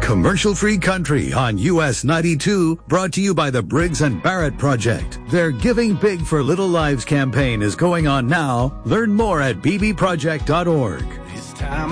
Commercial-free country on US 92, brought to you by the Briggs & Barrett Project. Their Giving Big for Little Lives campaign is going on now. Learn more at bbproject.org.